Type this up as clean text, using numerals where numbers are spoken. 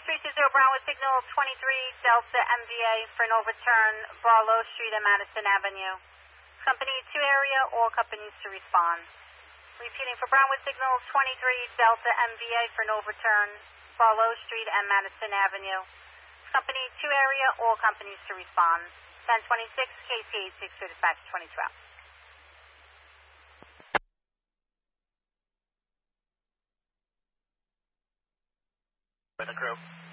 320 Brownwood signal 23 Delta MVA for an overturn Barlow Street and Madison Avenue. Company 2 area, all companies to respond. Repeating for Brownwood signal 23 Delta MVA for an overturn Barlow Street and Madison Avenue. Company 2 area, all companies to respond. 1026 KC 86 to dispatch 2012. For the crew.